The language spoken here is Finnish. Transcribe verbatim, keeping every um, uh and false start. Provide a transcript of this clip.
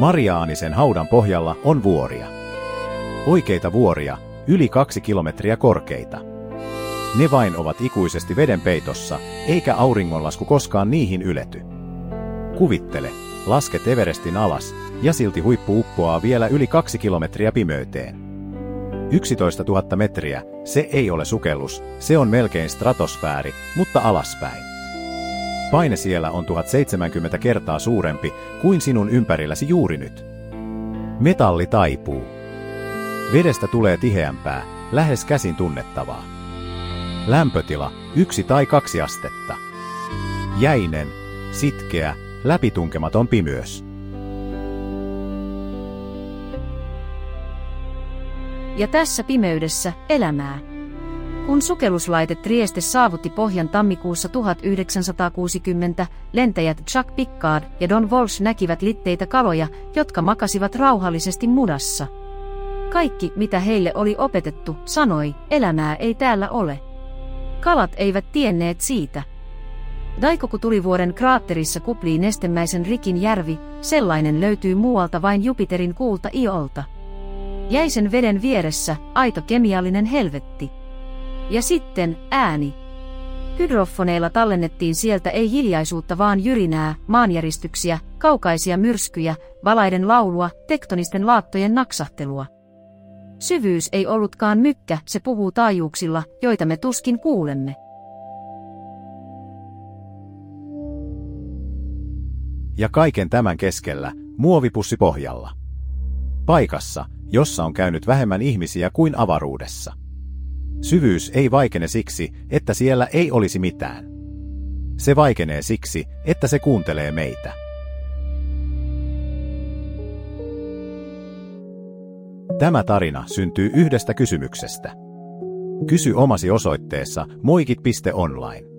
Mariaanisen haudan pohjalla on vuoria. Oikeita vuoria, yli kaksi kilometriä korkeita. Ne vain ovat ikuisesti veden peitossa, eikä auringonlasku koskaan niihin ylety. Kuvittele, lasket Everestin alas, ja silti huippu uppoaa vielä yli kaksi kilometriä pimeyteen. yksitoista tuhatta metriä, se ei ole sukellus, se on melkein stratosfääri, mutta alaspäin. Paine siellä on tuhatseitsemänkymmentä kertaa suurempi kuin sinun ympärilläsi juuri nyt. Metalli taipuu. Vedestä tulee tiheämpää, lähes käsin tunnettavaa. Lämpötila, yksi tai kaksi astetta. Jäinen, sitkeä, läpitunkematon pimeys. Ja tässä pimeydessä elämää. Kun sukelluslaite Trieste saavutti pohjan tammikuussa tuhatyhdeksänsataakuusikymmentä, lentäjät Jacques Piccard ja Don Walsh näkivät litteitä kaloja, jotka makasivat rauhallisesti mudassa. Kaikki, mitä heille oli opetettu, sanoi, elämää ei täällä ole. Kalat eivät tienneet siitä. Daikoku-tulivuoren kraatterissa kuplii nestemäisen Rikin järvi, sellainen löytyy muualta vain Jupiterin kuulta iolta. Jäisen veden vieressä, aito kemiallinen helvetti. Ja sitten, ääni. Hydrofoneilla tallennettiin sieltä ei hiljaisuutta vaan jyrinää, maanjäristyksiä, kaukaisia myrskyjä, valaiden laulua, tektonisten laattojen naksahtelua. Syvyys ei ollutkaan mykkä, se puhuu taajuuksilla, joita me tuskin kuulemme. Ja kaiken tämän keskellä, muovipussi pohjalla. Paikassa, jossa on käynyt vähemmän ihmisiä kuin avaruudessa. Syvyys ei vaikene siksi, että siellä ei olisi mitään. Se vaikenee siksi, että se kuuntelee meitä. Tämä tarina syntyy yhdestä kysymyksestä. Kysy omasi osoitteessa moikit piste online.